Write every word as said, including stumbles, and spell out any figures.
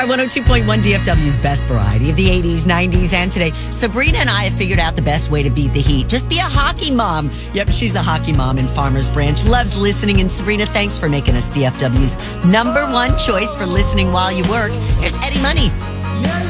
one oh two point one D F W's best variety of the eighties, nineties, and today. Sabrina and I have figured out the best way to beat the heat. Just be a hockey mom. Yep, she's a hockey mom in Farmers Branch. Loves listening. And Sabrina, thanks for making us D F W's number one choice for listening while you work. Here's Eddie Money.